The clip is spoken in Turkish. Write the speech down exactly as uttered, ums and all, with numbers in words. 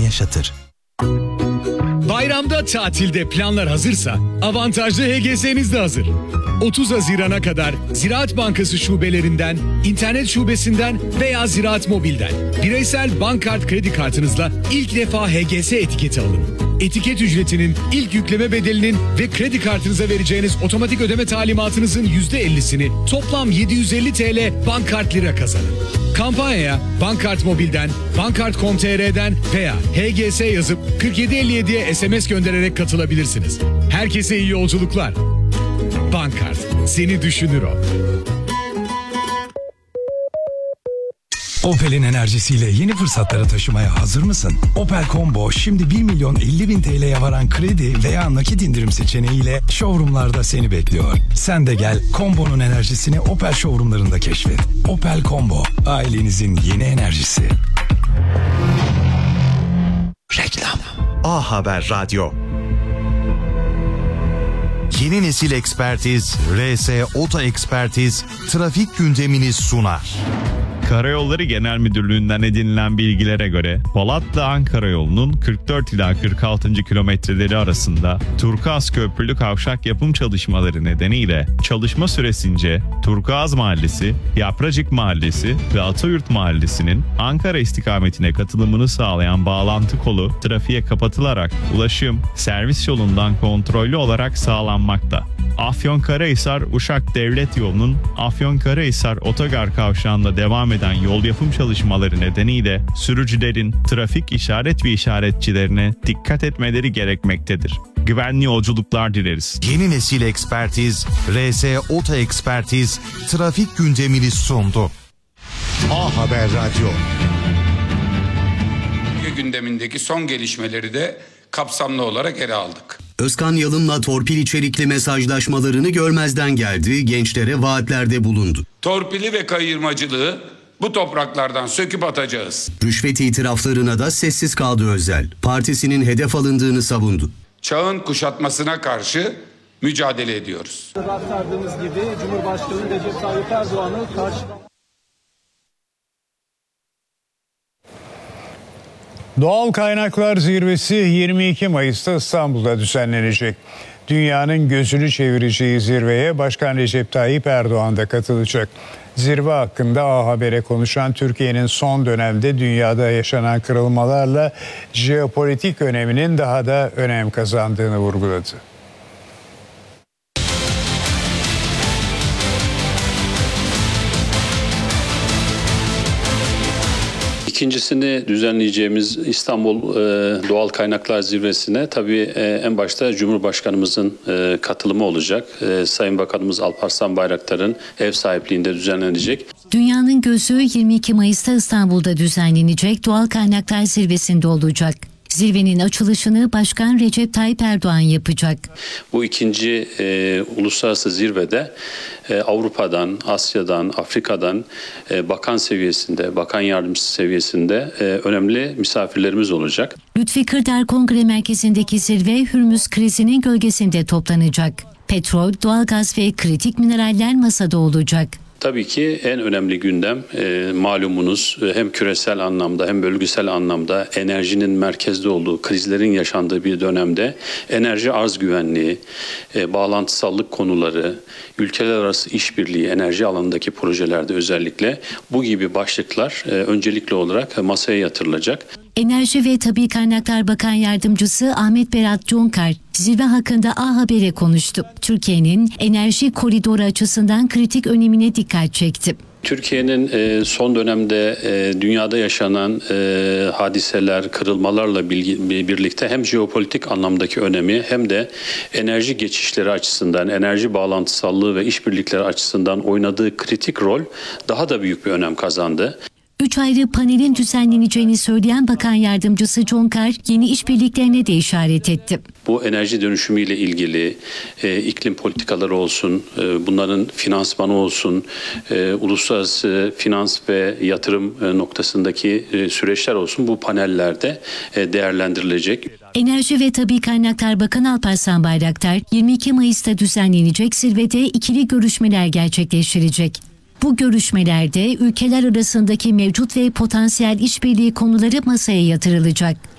yaşatır. Bayramda, tatilde planlar hazırsa avantajlı H G S'niz de hazır. otuz Haziran'a kadar Ziraat Bankası şubelerinden, internet şubesinden veya Ziraat Mobil'den bireysel bankkart kredi kartınızla ilk defa H G S etiketi alın. Etiket ücretinin, ilk yükleme bedelinin ve kredi kartınıza vereceğiniz otomatik ödeme talimatınızın yüzde ellisini toplam yedi yüz elli TL bankkart lira kazanın. Kampanyaya Bankkart Mobil'den, bankkart nokta com nokta tr'den veya H G S yazıp kırk yedi elli yediye S M S göndererek katılabilirsiniz. Herkese iyi yolculuklar. Bankkart, seni düşünür o. Opel'in enerjisiyle yeni fırsatlara taşımaya hazır mısın? Opel Combo şimdi bir milyon elli bin T L'ye varan kredi veya nakit indirim seçeneğiyle showroomlarda seni bekliyor. Sen de gel Combo'nun enerjisini Opel showroomlarında keşfet. Opel Combo, ailenizin yeni enerjisi. Reklam. A Haber Radyo. Yeni nesil ekspertiz, R S Oto Ekspertiz, trafik gündemini sunar. Karayolları Genel Müdürlüğü'nden edinilen bilgilere göre Polatlı-Ankara yolunun kırk dört ila kırk altıncı kilometreleri arasında Turkuaz Köprülü kavşak yapım çalışmaları nedeniyle çalışma süresince Turkuaz Mahallesi, Yapracık Mahallesi ve Atayurt Mahallesi'nin Ankara istikametine katılımını sağlayan bağlantı kolu trafiğe kapatılarak ulaşım servis yolundan kontrollü olarak sağlanmakta. Afyonkarahisar-Uşak Devlet Yolu'nun Afyonkarahisar Otogar Kavşağı'nda devam eden yol yapım çalışmaları nedeniyle sürücülerin trafik işaret ve işaretçilerine dikkat etmeleri gerekmektedir. Güvenli yolculuklar dileriz. Yeni nesil ekspertiz, R S Oto Ekspertiz, trafik gündemini sundu. A Haber Radyo. Gündemindeki son gelişmeleri de kapsamlı olarak ele aldık. Özkan Yalın'la torpil içerikli mesajlaşmalarını görmezden geldi, gençlere vaatlerde bulundu. Torpili ve kayırmacılığı bu topraklardan söküp atacağız. Rüşvet itiraflarına da sessiz kaldı Özel. Partisinin hedef alındığını savundu. Çağın kuşatmasına karşı mücadele ediyoruz. Aktardığımız gibi Cumhurbaşkanı Recep Tayyip Erdoğan'ı karşı... Doğal Kaynaklar Zirvesi yirmi iki Mayıs'ta İstanbul'da düzenlenecek. Dünyanın gözünü çevireceği zirveye Başkan Recep Tayyip Erdoğan da katılacak. Zirve hakkında A Haber'e konuşan Türkiye'nin son dönemde dünyada yaşanan kırılmalarla jeopolitik öneminin daha da önem kazandığını vurguladı. İkincisini düzenleyeceğimiz İstanbul e, Doğal Kaynaklar Zirvesi'ne tabii e, en başta Cumhurbaşkanımızın e, katılımı olacak. E, Sayın Bakanımız Alparslan Bayraktar'ın ev sahipliğinde düzenlenecek. Dünyanın gözü yirmi iki Mayıs'ta İstanbul'da düzenlenecek Doğal Kaynaklar Zirvesi'nde olacak. Zirvenin açılışını Başkan Recep Tayyip Erdoğan yapacak. Bu ikinci e, uluslararası zirvede e, Avrupa'dan, Asya'dan, Afrika'dan e, bakan seviyesinde, bakan yardımcısı seviyesinde e, önemli misafirlerimiz olacak. Lütfi Kırdar Kongre Merkezi'ndeki zirve Hürmüz krizinin gölgesinde toplanacak. Petrol, doğalgaz ve kritik mineraller masada olacak. Tabii ki en önemli gündem e, malumunuz hem küresel anlamda hem bölgesel anlamda enerjinin merkezde olduğu, krizlerin yaşandığı bir dönemde enerji arz güvenliği, e, bağlantısallık konuları, ülkeler arası işbirliği, enerji alanındaki projelerde özellikle bu gibi başlıklar e, öncelikli olarak masaya yatırılacak. Enerji ve Tabii Kaynaklar Bakan Yardımcısı Ahmet Berat Conkar, zirve hakkında A Haber'e konuştu. Türkiye'nin enerji koridoru açısından kritik önemine dikkat çekti. Türkiye'nin e, son dönemde e, dünyada yaşanan e, hadiseler, kırılmalarla bilgi, birlikte hem jeopolitik anlamdaki önemi hem de enerji geçişleri açısından, enerji bağlantısallığı ve işbirlikleri açısından oynadığı kritik rol daha da büyük bir önem kazandı. Üç ayrı panelin düzenleneceğini söyleyen Bakan Yardımcısı Conkar, yeni işbirliklerine de işaret etti. Bu enerji dönüşümüyle ilgili e, iklim politikaları olsun, e, bunların finansmanı olsun, e, uluslararası finans ve yatırım e, noktasındaki e, süreçler olsun bu panellerde e, değerlendirilecek. Enerji ve Tabii Kaynaklar Bakanı Alparslan Bayraktar, yirmi iki Mayıs'ta düzenlenecek zirvede ikili görüşmeler gerçekleştirecek. Bu görüşmelerde ülkeler arasındaki mevcut ve potansiyel işbirliği konuları masaya yatırılacak.